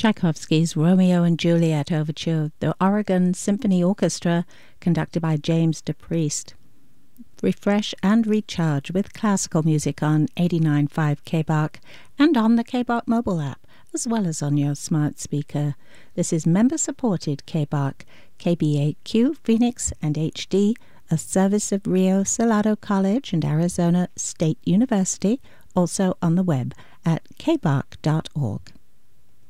Tchaikovsky's Romeo and Juliet Overture, the Oregon Symphony Orchestra, conducted by James DePriest. Refresh and recharge with classical music on 89.5 KBARC and on the KBARC mobile app, as well as on your smart speaker. This is member-supported KBARC, KB8Q, Phoenix, and HD, a service of Rio Salado College and Arizona State University, also on the web at kbarc.org.